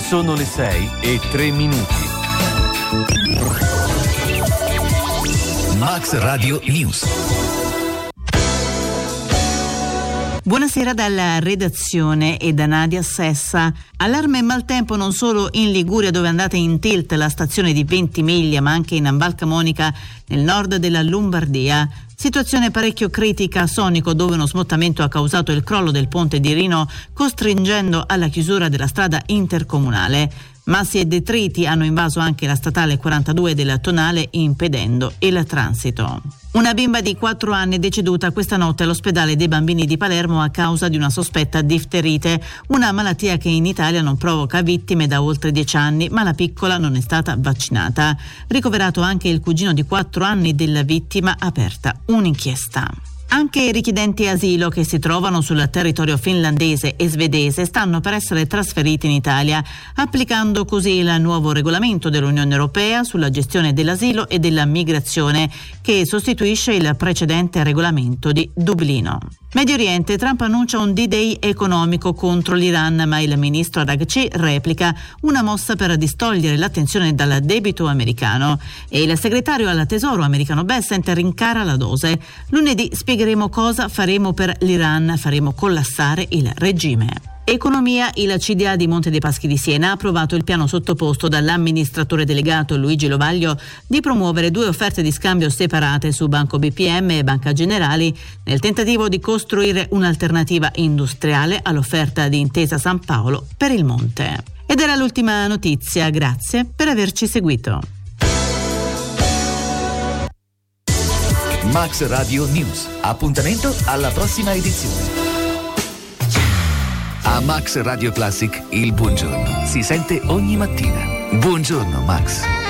Sono le 6:03. Max Radio News. Buonasera dalla redazione e da Nadia Sessa. Allarme e maltempo non solo in Liguria, dove è andata in tilt la stazione di Ventimiglia, ma anche in Val Camonica nel nord della Lombardia. Situazione parecchio critica a Sonico, dove uno smottamento ha causato il crollo del ponte di Rino, costringendo alla chiusura della strada intercomunale. Massi e detriti hanno invaso anche la statale 42 della Tonale, impedendo il transito. Una bimba di 4 anni è deceduta questa notte all'ospedale dei bambini di Palermo a causa di una sospetta difterite, una malattia che in Italia non provoca vittime da oltre 10 anni, ma la piccola non è stata vaccinata. Ricoverato anche il cugino di 4 anni della vittima, aperta un'inchiesta. Anche i richiedenti asilo che si trovano sul territorio finlandese e svedese stanno per essere trasferiti in Italia, applicando così il nuovo regolamento dell'Unione Europea sulla gestione dell'asilo e della migrazione, che sostituisce il precedente regolamento di Dublino. Medio Oriente, Trump annuncia un D-Day economico contro l'Iran, ma il ministro Araghchi replica una mossa per distogliere l'attenzione dal debito americano. E il segretario al Tesoro americano Bessent rincara la dose. Lunedì spiegheremo cosa faremo per l'Iran, faremo collassare il regime. Economia, il CDA di Monte dei Paschi di Siena ha approvato il piano sottoposto dall'amministratore delegato Luigi Lovaglio di promuovere 2 offerte di scambio separate su Banco BPM e Banca Generali nel tentativo di costruire un'alternativa industriale all'offerta di Intesa San Paolo per il Monte. Ed era l'ultima notizia, grazie per averci seguito. Max Radio News. Appuntamento alla prossima edizione. A Max Radio Classic il buongiorno si sente ogni mattina. Buongiorno Max.